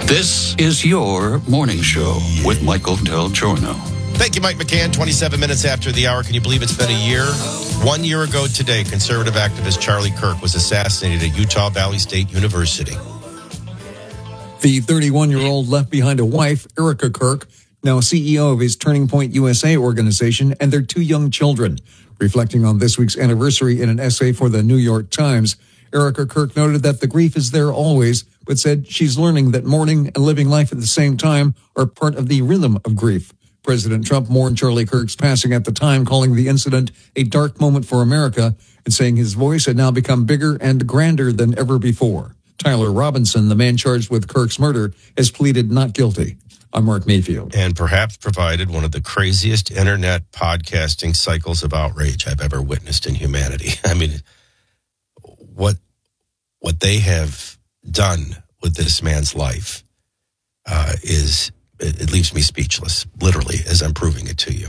This is your morning show with Michael Del Giorno. Thank you, Mike McCann. 27 minutes after the hour. Can you believe it's been a year? 1 year ago today, conservative activist Charlie Kirk was assassinated at Utah Valley State University. The 31-year-old left behind a wife, Erica Kirk, now CEO of his Turning Point USA organization, and their 2 young children. Reflecting on this week's anniversary in an essay for the New York Times, Erica Kirk noted that the grief is there always, but said she's learning that mourning and living life at the same time are part of the rhythm of grief. President Trump mourned Charlie Kirk's passing at the time, calling the incident a dark moment for America and saying his voice had now become bigger and grander than ever before. Tyler Robinson, the man charged with Kirk's murder, has pleaded not guilty. I'm Mark Mayfield. And perhaps provided one of the craziest internet podcasting cycles of outrage I've ever witnessed in humanity. I mean, what they have done with this man's life it leaves me speechless, literally, as I'm proving it to you.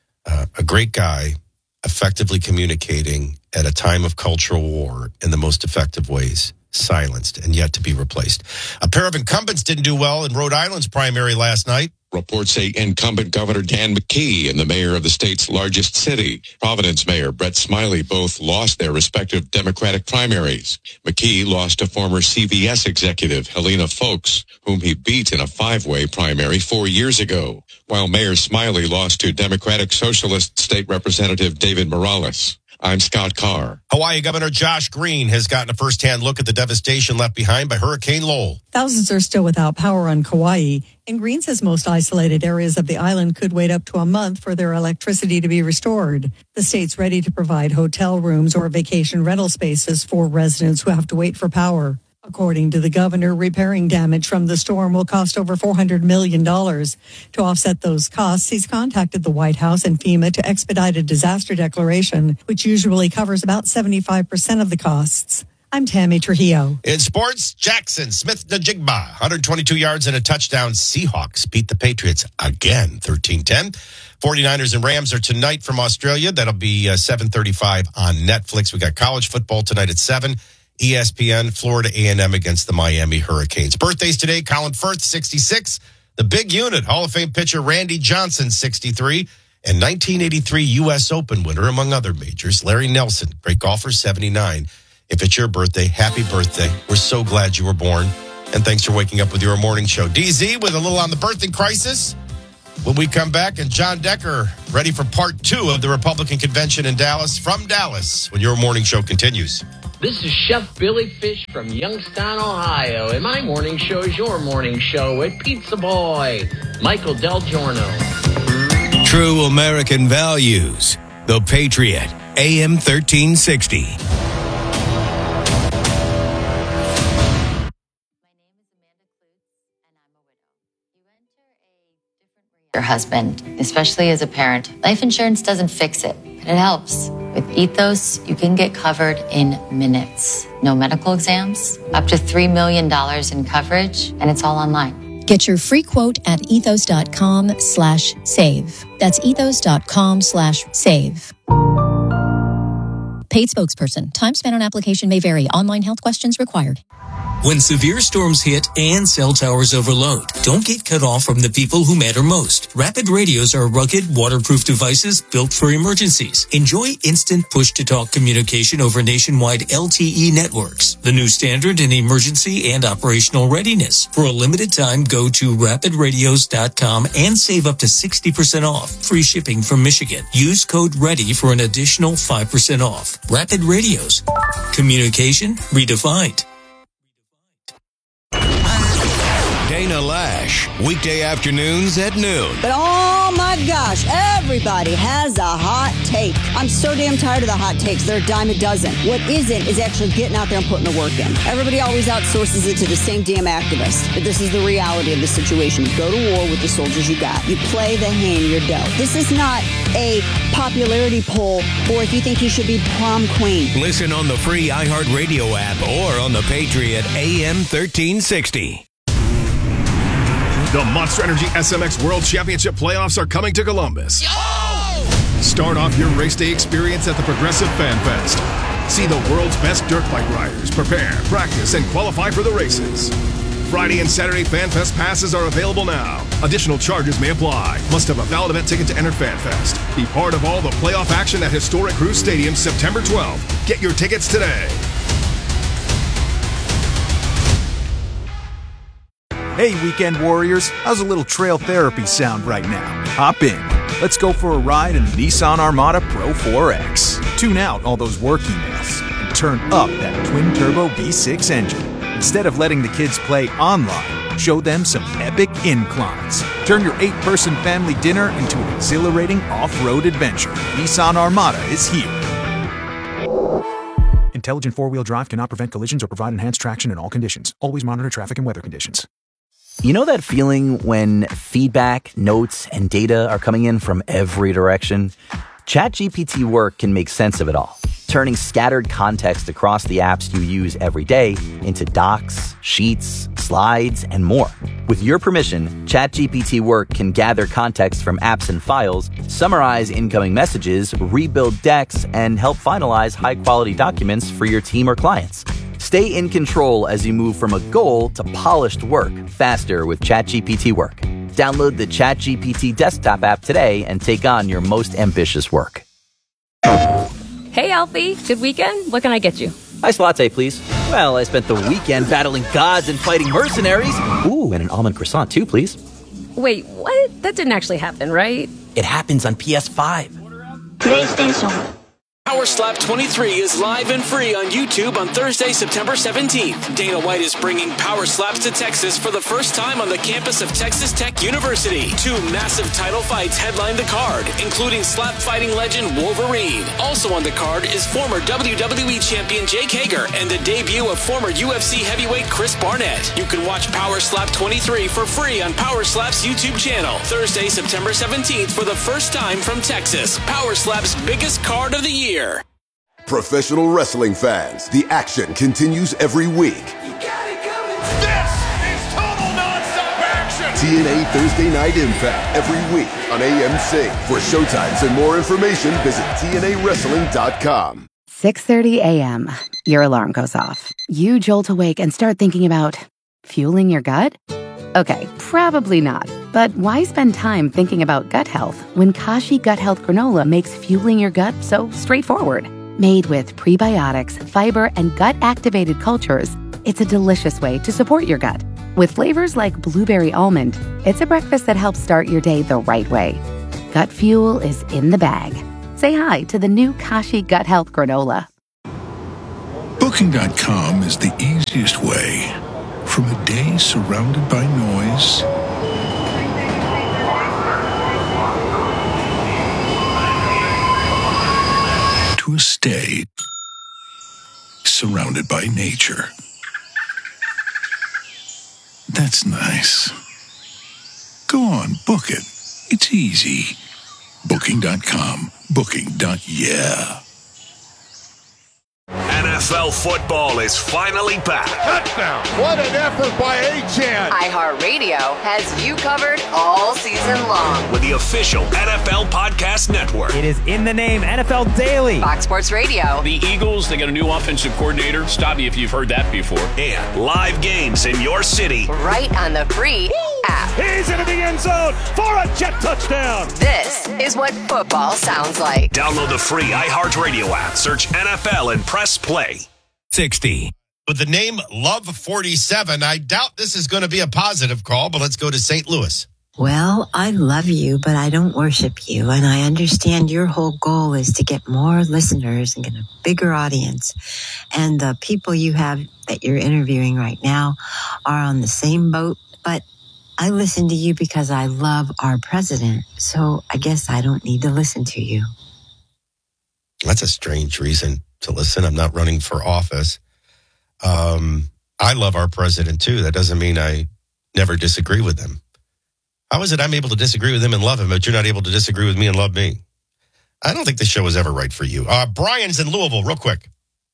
A great guy, effectively communicating at a time of cultural war in the most effective ways, silenced and yet to be replaced. A pair of incumbents didn't do well in Rhode Island's primary last night. Reports say incumbent Governor Dan McKee and the mayor of the state's largest city, Providence Mayor Brett Smiley, both lost their respective Democratic primaries. McKee lost to former CVS executive Helena Foulkes, whom he beat in a 5-way primary 4 years ago, while Mayor Smiley lost to Democratic Socialist State Representative David Morales. I'm Scott Carr. Hawaii Governor Josh Green has gotten a first-hand look at the devastation left behind by Hurricane Lowell. Thousands are still without power on Kauai, and Green says most isolated areas of the island could wait up to a month for their electricity to be restored. The state's ready to provide hotel rooms or vacation rental spaces for residents who have to wait for power. According to the governor, repairing damage from the storm will cost over $400 million. To offset those costs, he's contacted the White House and FEMA to expedite a disaster declaration, which usually covers about 75% of the costs. I'm Tammy Trujillo. In sports, Jackson Smith-Njigba, 122 yards and a touchdown. Seahawks beat the Patriots again, 13-10. 49ers and Rams are tonight from Australia. That'll be 7:35 on Netflix. We got college football tonight at 7. ESPN, Florida A&M against the Miami Hurricanes. Birthdays today, Colin Firth, 66. The Big Unit, Hall of Fame pitcher Randy Johnson, 63. And 1983 U.S. Open winner, among other majors, Larry Nelson, great golfer, 79. If it's your birthday, happy birthday. We're so glad you were born. And thanks for waking up with your morning show. DZ with a little on the birthing crisis. When we come back, and John Decker ready for part 2 of the Republican convention in Dallas, from Dallas, when your morning show continues. This is Chef Billy Fish from Youngstown, Ohio, and my morning show is your morning show with Pizza Boy, Michael Del Giorno. True American values. The Patriot, AM 1360. Your husband, especially as a parent. Life insurance doesn't fix it, but it helps. With Ethos, you can get covered in minutes. No medical exams, up to $3 million in coverage, and it's all online. Get your free quote at ethos.com/save. That's ethos.com/save. Paid spokesperson. Time spent on application may vary. Online health questions required. When severe storms hit and cell towers overload, don't get cut off from the people who matter most. Rapid radios are rugged, waterproof devices built for emergencies. Enjoy instant push-to-talk communication over nationwide LTE networks, the new standard in emergency and operational readiness. For a limited time, go to rapidradios.com and save up to 60% off. Free shipping from Michigan. Use code READY for an additional 5% off. Rapid Radios. Communication redefined. Dana Lash, weekday afternoons at noon. But oh my gosh, everybody has a hot take. I'm so damn tired of the hot takes. They're a dime a dozen. What isn't is actually getting out there and putting the work in. Everybody always outsources it to the same damn activist. But this is the reality of the situation. You go to war with the soldiers you got. You play the hand you're dealt. This is not a popularity poll or if you think you should be prom queen. Listen on the free iHeartRadio app or on the Patriot AM 1360. The Monster Energy SMX World Championship playoffs are coming to Columbus. Yo! Start off your race day experience at the Progressive Fan Fest. See the world's best dirt bike riders prepare, practice, and qualify for the races. Friday and Saturday FanFest passes are available now. Additional charges may apply. Must have a valid event ticket to enter FanFest. Be part of all the playoff action at historic Crew Stadium September 12th. Get your tickets today. Hey, weekend warriors, how's a little trail therapy sound right now? Hop in. Let's go for a ride in the Nissan Armada Pro 4X. Tune out all those work emails and turn up that twin-turbo V6 engine. Instead of letting the kids play online, show them some epic inclines. Turn your 8-person family dinner into an exhilarating off-road adventure. Nissan Armada is here. Intelligent four-wheel drive cannot prevent collisions or provide enhanced traction in all conditions. Always monitor traffic and weather conditions. You know that feeling when feedback, notes, and data are coming in from every direction? ChatGPT Work can make sense of it all, turning scattered context across the apps you use every day into docs, sheets, slides, and more. With your permission, ChatGPT Work can gather context from apps and files, summarize incoming messages, rebuild decks, and help finalize high-quality documents for your team or clients. Stay in control as you move from a goal to polished work faster with ChatGPT Work. Download the ChatGPT desktop app today and take on your most ambitious work. Hey, Alfie. Good weekend? What can I get you? Iced latte, please. Well, I spent the weekend battling gods and fighting mercenaries. Ooh, and an almond croissant, too, please. Wait, what? That didn't actually happen, right? It happens on PS5. PlayStation. Power Slap 23 is live and free on YouTube on Thursday, September 17th. Dana White is bringing Power Slaps to Texas for the first time on the campus of Texas Tech University. 2 massive title fights headline the card, including slap fighting legend Wolverine. Also on the card is former WWE champion Jake Hager and the debut of former UFC heavyweight Chris Barnett. You can watch Power Slap 23 for free on Power Slap's YouTube channel. Thursday, September 17th for the first time from Texas. Power Slap's biggest card of the year. Professional wrestling fans, the action continues every week. This is total nonstop action! TNA Thursday Night Impact every week on AMC. For showtimes and more information, visit TNAWrestling.com. 6:30 a.m. Your alarm goes off. You jolt awake and start thinking about fueling your gut? Okay, probably not. But why spend time thinking about gut health when Kashi Gut Health Granola makes fueling your gut so straightforward? Made with prebiotics, fiber, and gut-activated cultures, it's a delicious way to support your gut. With flavors like blueberry almond, it's a breakfast that helps start your day the right way. Gut fuel is in the bag. Say hi to the new Kashi Gut Health Granola. Booking.com is the easiest way. From a day surrounded by noise to a stay surrounded by nature. That's nice. Go on, book it. It's easy. Booking.com. Booking.yeah. NFL football is finally back. Touchdown! What an effort by Achane! iHeartRadio has you covered all season long with the official NFL Podcast Network. It is in the name NFL Daily. Fox Sports Radio. The Eagles, they got a new offensive coordinator. Stop me if you've heard that before. And live games in your city. Right on the free app. He's into the end zone for a jet touchdown. This is what football sounds like. Download the free iHeartRadio app. Search NFL and press play. 60. With the name Love 47, I doubt this is going to be a positive call, but let's go to St. Louis. Well, I love you, but I don't worship you. And I understand your whole goal is to get more listeners and get a bigger audience. And the people you have that you're interviewing right now are on the same boat. But I listen to you because I love our president. So I guess I don't need to listen to you. That's a strange reason to listen. I'm not running for office. I love our president too. That doesn't mean I never disagree with him. How is it I'm able to disagree with him and love him, but you're not able to disagree with me and love me? I don't think the show is ever right for you. Brian's in Louisville, real quick.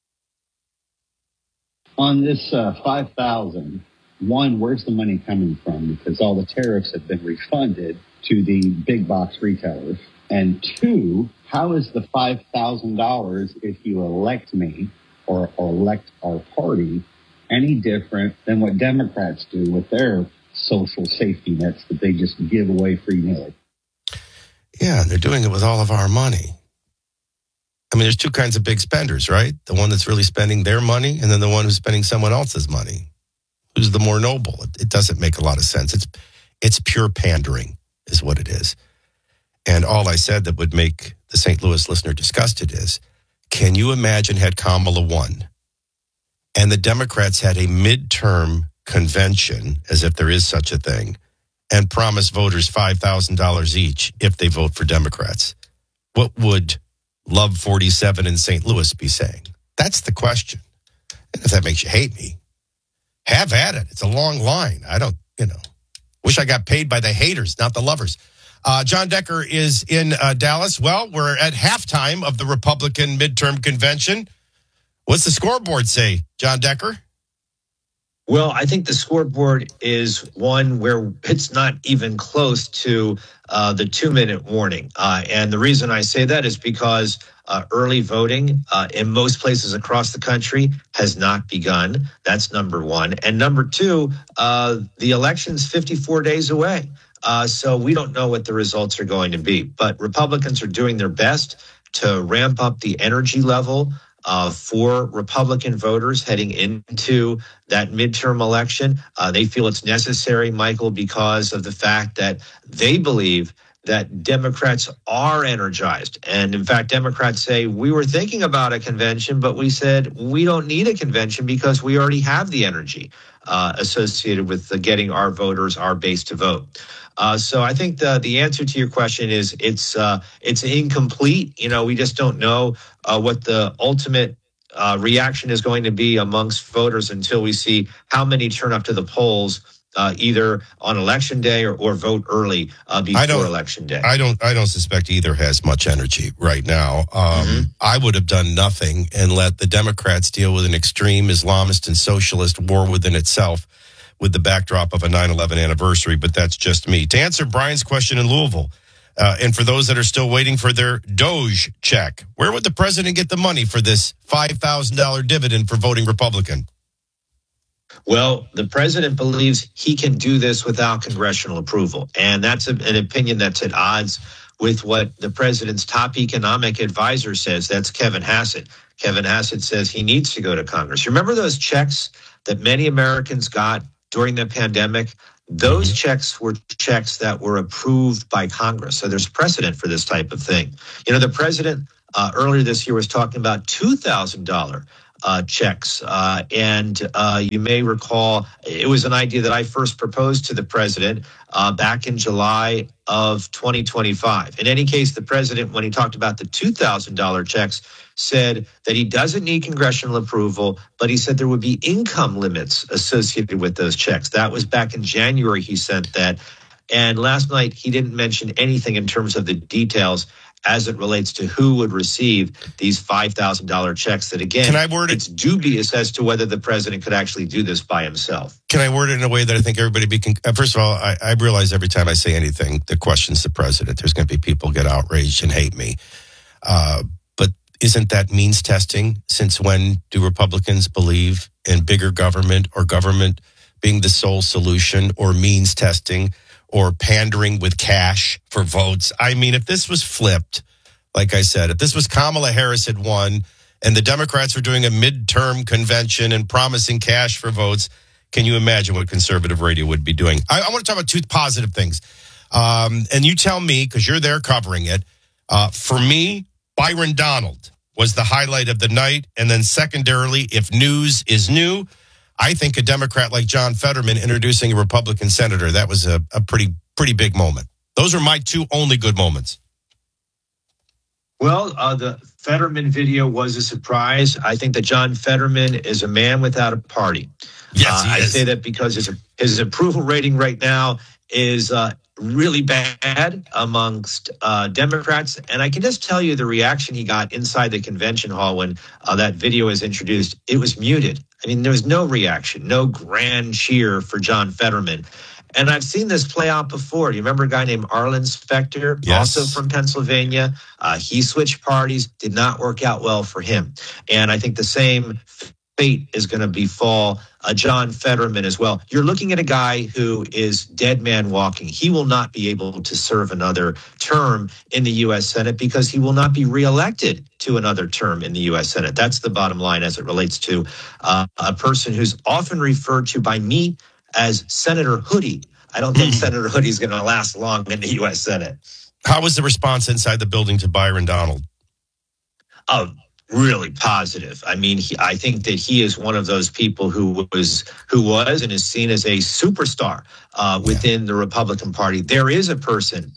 On this 5,000, one, where's the money coming from? Because all the tariffs have been refunded to the big box retailers. And two, how is the $5,000 if you elect me or elect our party any different than what Democrats do with their social safety nets that they just give away free-willy. Yeah, they're doing it with all of our money. I mean, there's two kinds of big spenders, right? The one that's really spending their money, and then the one who's spending someone else's money. Who's the more noble? It doesn't make a lot of sense. It's pure pandering is what it is. And all I said that would make the St. Louis listener disgusted is, can you imagine had Kamala won and the Democrats had a midterm convention, as if there is such a thing, and promised voters $5,000 each if they vote for Democrats? What would Love 47 in St. Louis be saying? That's the question. And if that makes you hate me, have at it. It's a long line. I don't, wish I got paid by the haters, not the lovers. John Decker is in Dallas. Well, we're at halftime of the Republican midterm convention. What's the scoreboard say, John Decker? Well, I think the scoreboard is one where it's not even close to the 2-minute warning. And the reason I say that is because early voting in most places across the country has not begun. That's number one. And number two, the election's 54 days away. So we don't know what the results are going to be. But Republicans are doing their best to ramp up the energy level for Republican voters heading into that midterm election. They feel it's necessary, Michael, because of the fact that they believe that Democrats are energized. And in fact, Democrats say, we were thinking about a convention, but we said we don't need a convention because we already have the energy associated with getting our voters, our base to vote. So I think the answer to your question is it's incomplete. We just don't know what the ultimate reaction is going to be amongst voters until we see how many turn up to the polls either on election day or vote early before election day. I don't suspect either has much energy right now. I would have done nothing and let the Democrats deal with an extreme Islamist and socialist war within itself with the backdrop of a 9/11 anniversary, but that's just me. To answer Brian's question in Louisville, and for those that are still waiting for their Doge check, where would the president get the money for this $5,000 dividend for voting Republican? Well, the president believes he can do this without congressional approval. And that's an opinion that's at odds with what the president's top economic advisor says. That's Kevin Hassett. Kevin Hassett says he needs to go to Congress. Remember those checks that many Americans got during the pandemic? Those checks were checks that were approved by Congress. So there's precedent for this type of thing. The president earlier this year was talking about $2,000 checks. And you may recall it was an idea that I first proposed to the president back in July of 2025. In any case, the president, when he talked about the $2,000 checks, said that he doesn't need congressional approval, but he said there would be income limits associated with those checks. That was back in January he sent that. And last night, he didn't mention anything in terms of the details as it relates to who would receive these $5,000 checks that, again, it's dubious as to whether the president could actually do this by himself. Can I word it in a way that I think everybody first of all, I realize every time I say anything that questions the president, there's going to be people get outraged and hate me. But isn't that means testing? Since when do Republicans believe in bigger government or government being the sole solution, or means testing, or pandering with cash for votes? I mean, if this was flipped, like I said, if this was Kamala Harris had won and the Democrats were doing a midterm convention and promising cash for votes, can you imagine what conservative radio would be doing? I want to talk about two positive things. And you tell me, because you're there covering it. For me, Byron Donald was the highlight of the night. And then secondarily, if news is new, I think a Democrat like John Fetterman introducing a Republican senator, that was a pretty big moment. Those are my two only good moments. Well, the Fetterman video was a surprise. I think that John Fetterman is a man without a party. Yes, he is. I say that because his approval rating right now is really bad amongst Democrats. And I can just tell you the reaction he got inside the convention hall when that video was introduced. It was muted. I mean, there was no reaction, no grand cheer for John Fetterman. And I've seen this play out before. Do you remember a guy named Arlen Specter, yes, also from Pennsylvania? He switched parties, did not work out well for him. And I think the same fate is going to befall John Fetterman as well. You're looking at a guy who is dead man walking. He will not be able to serve another term in the U.S. Senate because he will not be reelected to another term in the U.S. Senate. That's the bottom line as it relates to a person who's often referred to by me as Senator Hoodie. I don't think Senator Hoodie is going to last long in the U.S. Senate. How was the response inside the building to Byron Donald? Really positive. I mean, I think that he is one of those people who was and is seen as a superstar within the Republican Party. There is a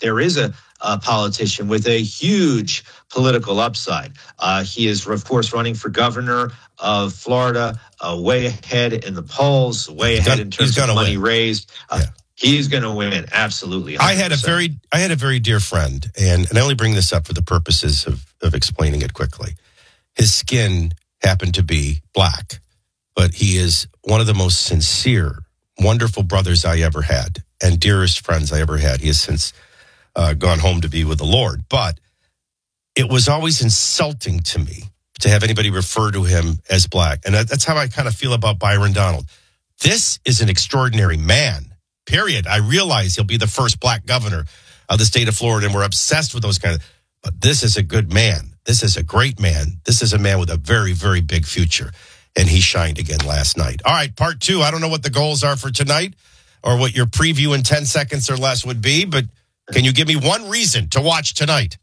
politician with a huge political upside. He is, of course, running for governor of Florida, way ahead in the polls, way ahead in terms of money raised. He's going to win, absolutely. 100%. I had a very dear friend, and I only bring this up for the purposes of explaining it quickly. His skin happened to be black, but he is one of the most sincere, wonderful brothers I ever had and dearest friends I ever had. He has since gone home to be with the Lord. But it was always insulting to me to have anybody refer to him as black. And that's how I kind of feel about Byron Donald. This is an extraordinary man, period. I realize he'll be the first black governor of the state of Florida, and we're obsessed with those but this is a good man. This is a great man. This is a man with a very, very big future. And he shined again last night. All right, part 2. I don't know what the goals are for tonight or what your preview in 10 seconds or less would be, but can you give me one reason to watch tonight?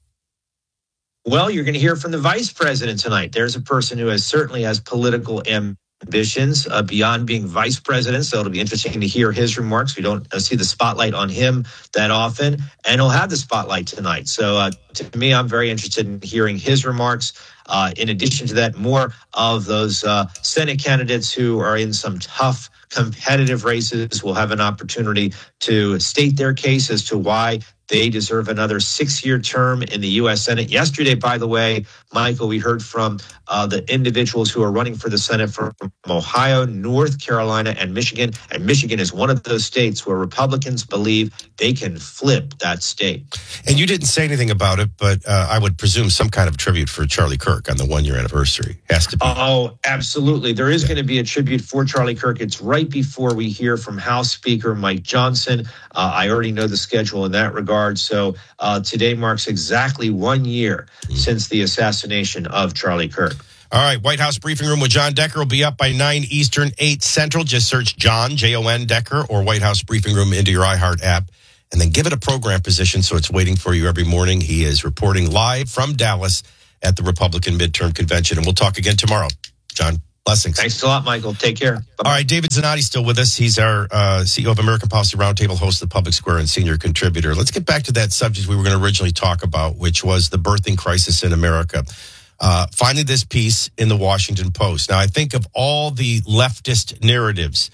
Well, you're going to hear from the vice president tonight. There's a person who certainly has political ambitions beyond being vice president, so it'll be interesting to hear his remarks. We don't see the spotlight on him that often, and he'll have the spotlight tonight. So to me, I'm very interested in hearing his remarks. In addition to that, more of those Senate candidates who are in some tough competitive races will have an opportunity to state their case as to why they deserve another 6-year term in the U.S. Senate. Yesterday, by the way, Michael, we heard from the individuals who are running for the Senate from Ohio, North Carolina, and Michigan. And Michigan is one of those states where Republicans believe they can flip that state. And you didn't say anything about it, but I would presume some kind of tribute for Charlie Kirk on the 1-year anniversary. Has to be. Oh, absolutely. There is going to be a tribute for Charlie Kirk. It's right before we hear from House Speaker Mike Johnson. I already know the schedule in that regard. So today marks exactly 1 year since the assassination of Charlie Kirk. All right, White House Briefing Room with John Decker will be up by 9 Eastern, 8 Central. Just search John, Jon Decker, or White House Briefing Room into your iHeart app, and then give it a program position so it's waiting for you every morning. He is reporting live from Dallas at the Republican Midterm Convention, and we'll talk again tomorrow. John, blessings. Thanks a lot, Michael. Take care. Bye-bye. All right, David Zanotti still with us. He's our CEO of American Policy Roundtable, host of the Public Square, and senior contributor. Let's get back to that subject we were going to originally talk about, which was the birthing crisis in America. Finally, this piece in the Washington Post. Now, I think of all the leftist narratives,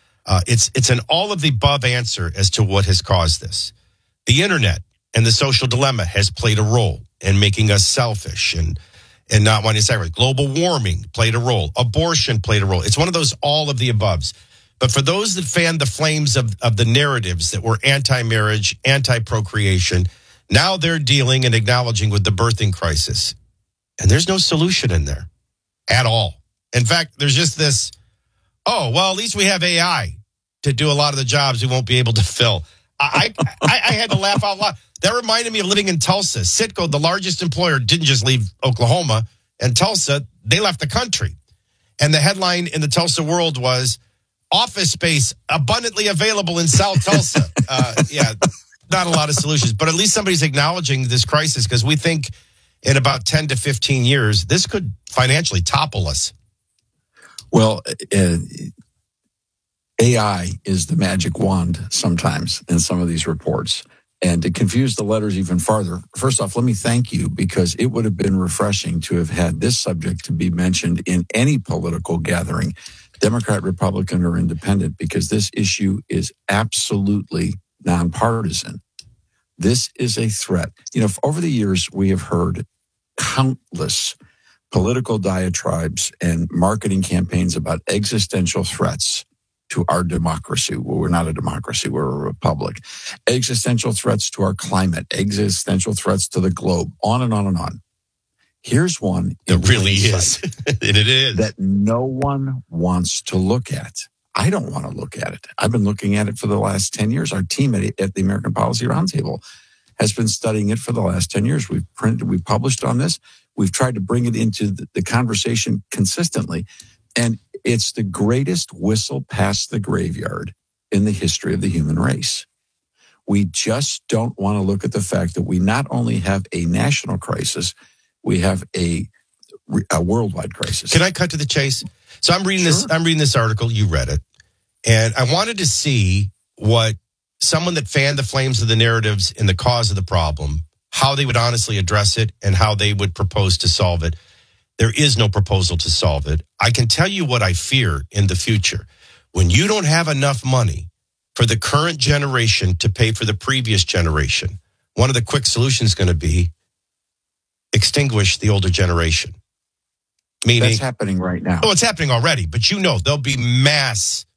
it's an all-of-the-above answer as to what has caused this. The internet and the social dilemma has played a role in making us selfish and not wanting to sacrifice. Global warming played a role. Abortion played a role. It's one of those all-of-the-aboves. But for those that fan the flames of the narratives that were anti-marriage, anti-procreation, now they're dealing and acknowledging with the birthing crisis. And there's no solution in there at all. In fact, there's just this, at least we have AI to do a lot of the jobs we won't be able to fill. I had to laugh out loud. That reminded me of living in Tulsa. Citgo, the largest employer, didn't just leave Oklahoma and Tulsa. They left the country. And the headline in the Tulsa World was, office space abundantly available in South Tulsa. Not a lot of solutions. But at least somebody's acknowledging this crisis, because we think in about 10 to 15 years, this could financially topple us. Well, AI is the magic wand sometimes in some of these reports. And to confuse the letters even farther, first off, let me thank you, because it would have been refreshing to have had this subject to be mentioned in any political gathering, Democrat, Republican, or independent, because this issue is absolutely nonpartisan. This is a threat. Over the years, we have heard countless political diatribes and marketing campaigns about existential threats to our democracy. Well, we're not a democracy, we're a republic. Existential threats to our climate, existential threats to the globe, on and on and on. Here's one. It really is. And it is. That no one wants to look at. I don't want to look at it. I've been looking at it for the last 10 years. Our team at the American Policy Roundtable has been studying it for the last 10 years. We've published on this. We've tried to bring it into the conversation consistently. And it's the greatest whistle past the graveyard in the history of the human race. We just don't want to look at the fact that we not only have a national crisis, we have a worldwide crisis. Can I cut to the chase? So I'm reading this. I'm reading this article. You read it, and I wanted to see what someone that fanned the flames of the narratives in the cause of the problem, how they would honestly address it, and how they would propose to solve it. There is no proposal to solve it. I can tell you what I fear in the future. When you don't have enough money for the current generation to pay for the previous generation, one of the quick solutions is going to be extinguish the older generation. Meaning, that's happening right now. Oh, it's happening already. But there'll be mass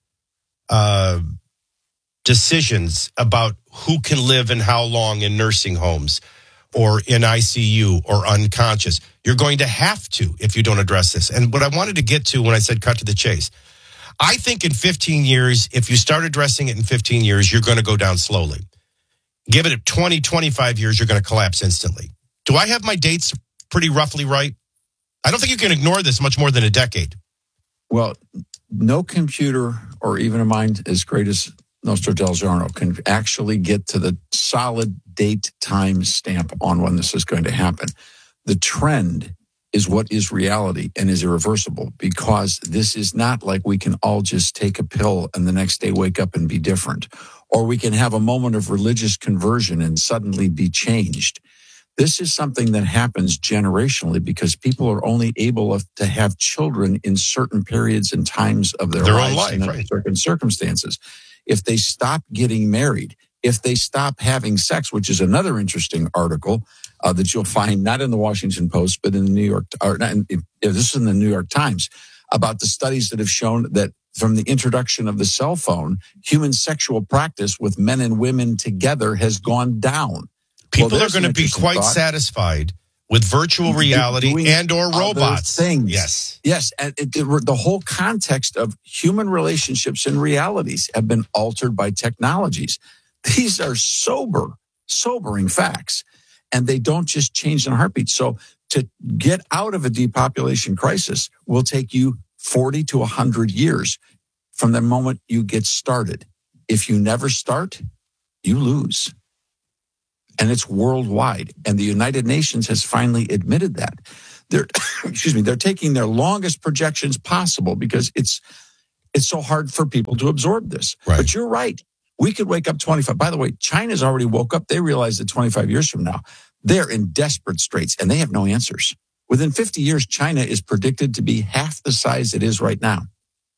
decisions about who can live and how long in nursing homes or in ICU or unconscious. You're going to have to if you don't address this. And what I wanted to get to when I said cut to the chase, I think in 15 years, if you start addressing it in 15 years, you're going to go down slowly. Give it 20, 25 years, you're going to collapse instantly. Do I have my dates pretty roughly right? I don't think you can ignore this much more than a decade. Well, no computer or even a mind as great as Nostro del Giorno can actually get to the solid date time stamp on when this is going to happen. The trend is what is reality and is irreversible, because this is not like we can all just take a pill and the next day wake up and be different, or we can have a moment of religious conversion and suddenly be changed. This is something that happens generationally because people are only able to have children in certain periods and times of their lives, own life, and right? Certain circumstances. If they stop getting married, if they stop having sex, which is another interesting article that you'll find not in the Washington Post, but in the New York, this is in the New York Times, about the studies that have shown that from the introduction of the cell phone, human sexual practice with men and women together has gone down. People are going to be quite satisfied with virtual reality and or robots. Things. Yes. And the whole context of human relationships and realities have been altered by technologies. These are sobering facts, and they don't just change in a heartbeat. So to get out of a depopulation crisis will take you 40 to 100 years from the moment you get started. If you never start, you lose. And it's worldwide. And the United Nations has finally admitted that. They're taking their longest projections possible because it's so hard for people to absorb this. Right. But you're right. We could wake up 25. By the way, China's already woke up. They realize that 25 years from now, they're in desperate straits and they have no answers. Within 50 years, China is predicted to be half the size it is right now.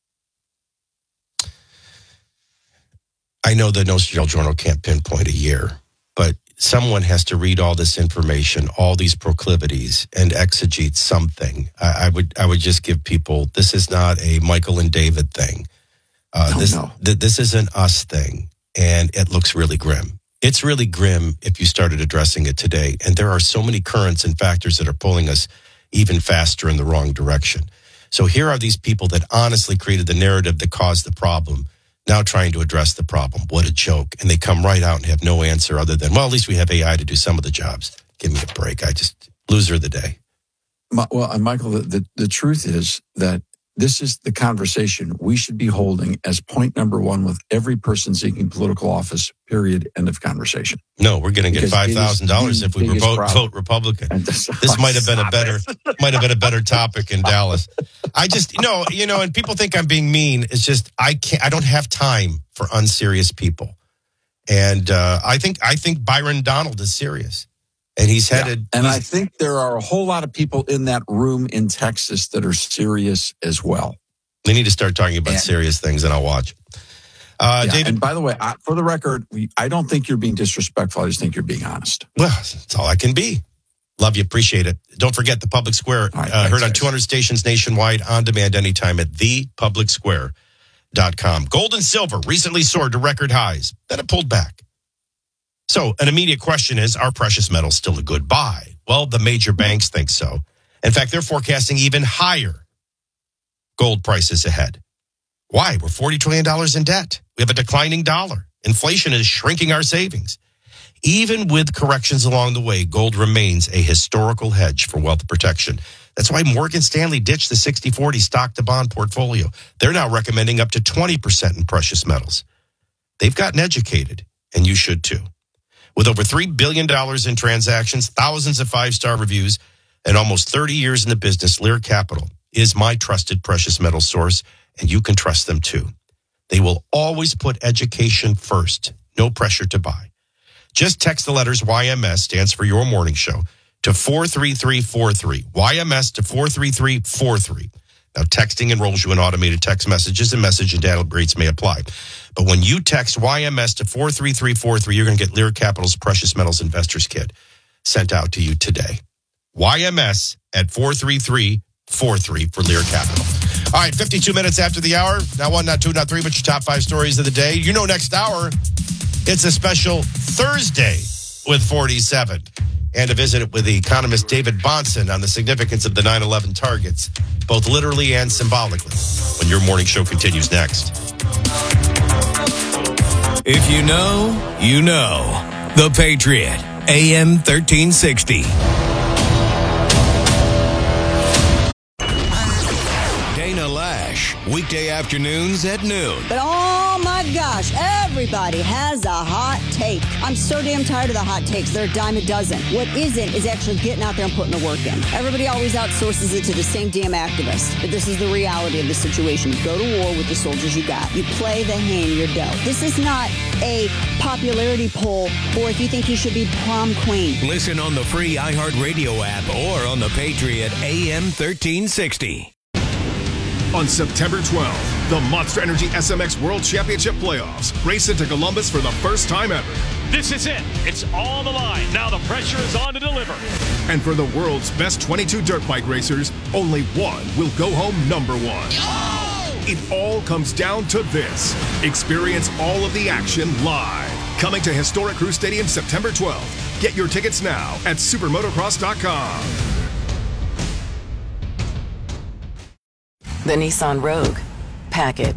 I know that Nostro del Giorno can't pinpoint a year, but someone has to read all this information, all these proclivities, and exegete something. I would just give people, this is not a Michael and David thing. This is an us thing, and it looks really grim. It's really grim if you started addressing it today, and there are so many currents and factors that are pulling us even faster in the wrong direction. So here are these people that honestly created the narrative that caused the problem, now trying to address the problem. What a joke. And they come right out and have no answer other than, well, at least we have AI to do some of the jobs. Give me a break. Loser of the day. Well, and Michael, the truth is that this is the conversation we should be holding as point number one with every person seeking political office, period, end of conversation. No, we're going to get $5,000 if we vote Republican. This might have been a better topic in Dallas. And people think I'm being mean. It's just, I don't have time for unserious people. And I think Byron Donald is serious. And he's headed. And I think there are a whole lot of people in that room in Texas that are serious as well. They need to start talking about serious things, and I'll watch. David. And by the way, for the record, I don't think you're being disrespectful. I just think you're being honest. Well, that's all I can be. Love you. Appreciate it. Don't forget the Public Square. Heard on 200 stations nationwide, on demand anytime at thepublicsquare.com. Gold and silver recently soared to record highs. Then it pulled back. So an immediate question is, are precious metals still a good buy? Well, the major banks think so. In fact, they're forecasting even higher gold prices ahead. Why? We're $40 trillion in debt. We have a declining dollar. Inflation is shrinking our savings. Even with corrections along the way, gold remains a historical hedge for wealth protection. That's why Morgan Stanley ditched the 60-40 stock-to-bond portfolio. They're now recommending up to 20% in precious metals. They've gotten educated, and you should too. With over $3 billion in transactions, thousands of five-star reviews, and almost 30 years in the business, Lear Capital is my trusted precious metal source, and you can trust them too. They will always put education first. No pressure to buy. Just text the letters YMS, stands for Your Morning Show, to 43343. YMS to 43343. Now, texting enrolls you in automated text messages, and message and data upgrades may apply. But when you text YMS to 43343, you're going to get Lear Capital's Precious Metals Investors Kit sent out to you today. YMS at 43343 for Lear Capital. All right, 52 minutes after the hour. Not one, not two, not three, but your top five stories of the day. You know, next hour, it's a special Thursday with 47. And a visit with the economist David Bahnsen on the significance of the 9/11 targets, both literally and symbolically, when your morning show continues next. If you know, you know. The Patriot, AM 1360. Dana Lash, weekday afternoons at noon. But oh my gosh, everybody has a hot take. I'm so damn tired of the hot takes. They're a dime a dozen. What isn't is actually getting out there and putting the work in. Everybody always outsources it to the same damn activists. But this is the reality of the situation. You go to war with the soldiers you got. You play the hand you're dealt. This is not a popularity poll or if you think you should be prom queen. Listen on the free iHeartRadio app or on the Patriot AM 1360. On September 12th, the Monster Energy SMX World Championship Playoffs race into Columbus for the first time ever. This is it. It's all on the line. Now the pressure is on to deliver. And for the world's best 22 dirt bike racers, only one will go home number one. It all comes down to this. Experience all of the action live. Coming to Historic Crew Stadium September 12th. Get your tickets now at supermotocross.com. The Nissan Rogue. Pack it.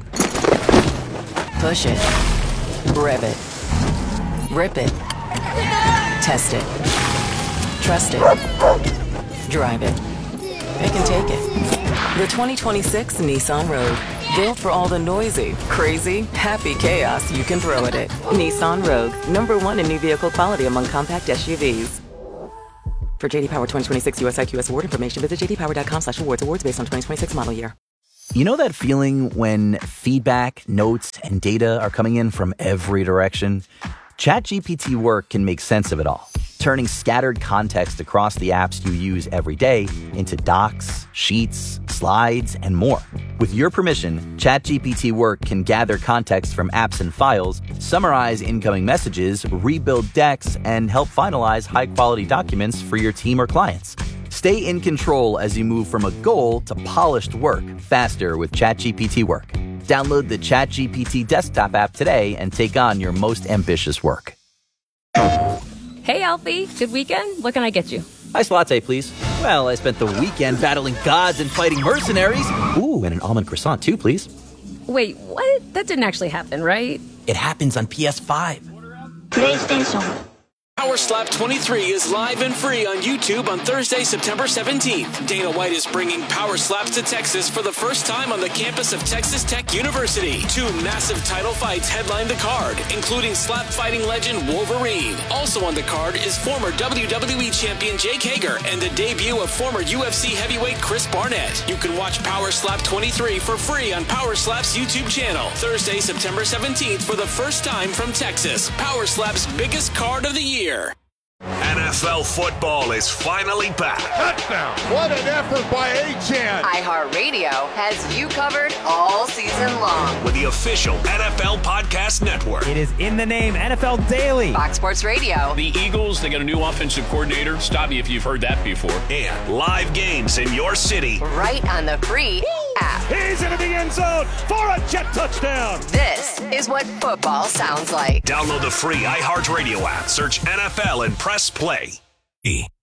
Push it. Rev it. Rip it. Test it. Trust it. Drive it. It can take it. The 2026 Nissan Rogue. Built for all the noisy, crazy, happy chaos you can throw at it. Nissan Rogue. #1 in new vehicle quality among compact SUVs. For JD Power 2026 US IQS award information, visit jdpower.com/awards. Awards based on 2026 model year. You know that feeling when feedback, notes, and data are coming in from every direction? ChatGPT Work can make sense of it all, turning scattered context across the apps you use every day into docs, sheets, slides, and more. With your permission, ChatGPT Work can gather context from apps and files, summarize incoming messages, rebuild decks, and help finalize high-quality documents for your team or clients. Stay in control as you move from a goal to polished work faster with ChatGPT Work. Download the ChatGPT desktop app today and take on your most ambitious work. Hey, Alfie. Good weekend? What can I get you? Iced latte, please. Well, I spent the weekend battling gods and fighting mercenaries. Ooh, and an almond croissant, too, please. Wait, what? That didn't actually happen, right? It happens on PS5. PlayStation. Power Slap 23 is live and free on YouTube on Thursday, September 17th. Dana White is bringing Power Slaps to Texas for the first time on the campus of Texas Tech University. 2 massive title fights headline the card, including slap fighting legend Wolverine. Also on the card is former WWE champion Jake Hager and the debut of former UFC heavyweight Chris Barnett. You can watch Power Slap 23 for free on Power Slap's YouTube channel. Thursday, September 17th for the first time from Texas. Power Slap's biggest card of the year. NFL football is finally back. Touchdown. What an effort by Achane. iHeartRadio has you covered all season long. With the official NFL Podcast Network. It is in the name NFL Daily. Fox Sports Radio. The Eagles, they got a new offensive coordinator. Stop me if you've heard that before. And live games in your city. Right on the free app. He's into the end zone for a jet touchdown. This is what football sounds like. Download the free iHeartRadio app. Search NFL and press play.